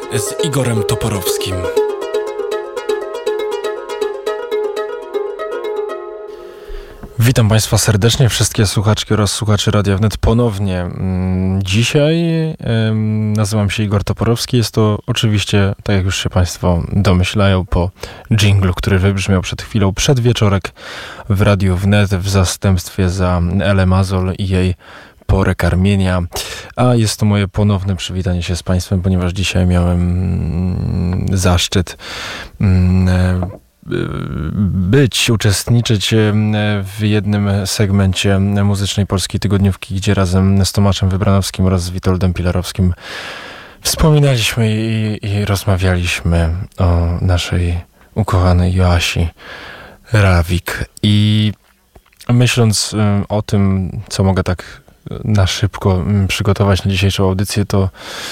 z Igorem Toporowskim. Witam Państwa serdecznie, wszystkie słuchaczki oraz słuchaczy Radia Wnet ponownie. Dzisiaj nazywam się Igor Toporowski. Jest to oczywiście, tak jak już się Państwo domyślają, po dżinglu, który wybrzmiał przed chwilą, przedwieczorek w Radiu Wnet w zastępstwie za Elę Mazol i jej porę karmienia. A jest to moje ponowne przywitanie się z Państwem, ponieważ dzisiaj miałem uczestniczyć w jednym segmencie Muzycznej Polskiej Tygodniówki, gdzie razem z Tomaszem Wybranowskim oraz z Witoldem Pilarowskim wspominaliśmy i rozmawialiśmy o naszej ukochanej Joasi Rawik. I myśląc o tym, co mogę tak na szybko przygotować na dzisiejszą audycję, to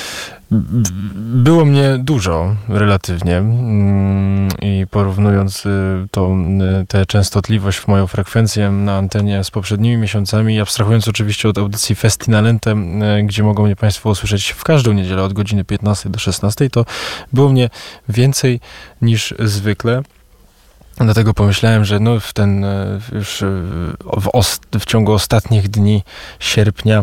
było mnie dużo, relatywnie, i porównując tę częstotliwość w moją frekwencję na antenie z poprzednimi miesiącami, abstrahując oczywiście od audycji Festinalente, gdzie mogą mnie Państwo usłyszeć w każdą niedzielę od godziny 15 do 16, to było mnie więcej niż zwykle. Dlatego pomyślałem, że w ciągu ostatnich dni sierpnia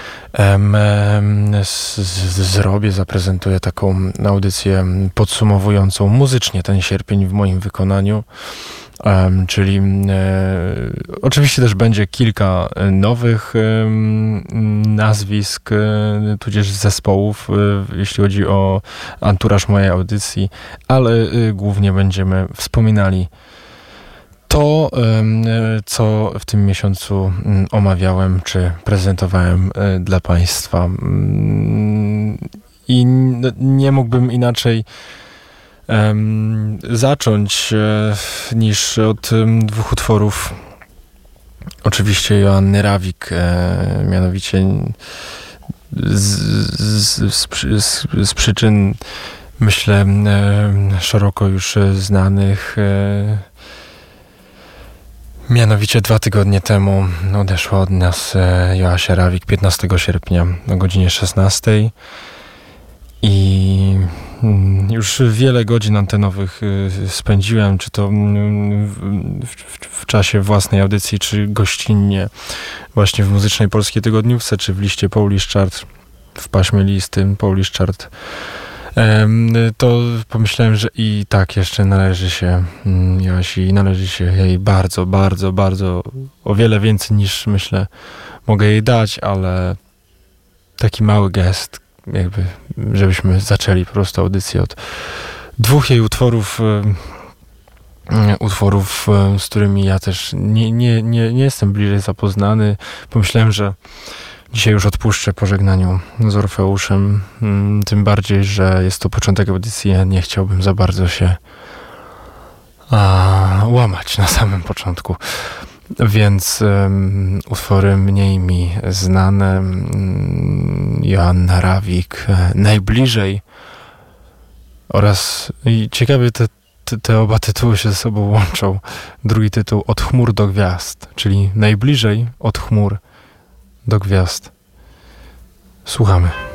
zaprezentuję taką audycję podsumowującą muzycznie ten sierpień w moim wykonaniu. Czyli oczywiście też będzie kilka nowych nazwisk, tudzież zespołów, jeśli chodzi o anturaż mojej audycji, ale głównie będziemy wspominali to, co w tym miesiącu omawiałem, czy prezentowałem dla Państwa. I nie mógłbym inaczej zacząć niż od dwóch utworów, oczywiście Joanny Rawik, mianowicie z przyczyn, myślę, szeroko już znanych. Mianowicie 2 tygodnie temu odeszła od nas Joasia Rawik 15 sierpnia o godzinie 16. I już wiele godzin antenowych spędziłem, czy to w czasie własnej audycji, czy gościnnie właśnie w Muzycznej Polskiej Tygodniówce, czy w liście Polish Chart, w paśmie listy Polish Chart. To pomyślałem, że i tak jeszcze należy się Joasi, należy się jej bardzo, bardzo, bardzo, o wiele więcej niż, myślę, mogę jej dać, ale taki mały gest, jakby, żebyśmy zaczęli po prostu audycję od dwóch jej utworów, z którymi ja też nie jestem bliżej zapoznany. Pomyślałem, że dzisiaj już odpuszczę po żegnaniu z Orfeuszem, tym bardziej, że jest to początek audycji, ja nie chciałbym za bardzo się łamać na samym początku. Więc utwory mniej mi znane, Joanna Rawik, Najbliżej, oraz i ciekawie te oba tytuły się ze sobą łączą. Drugi tytuł, Od chmur do gwiazd, czyli Najbliżej od chmur do gwiazd. Słuchamy.